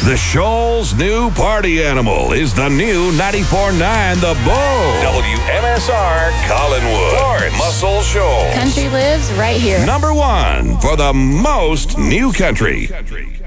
The Shoal's new party animal is the new 94.9 The Bull. WMSR Collinwood. Florence. Muscle Shoals. Country lives right here. Number one for the most new country.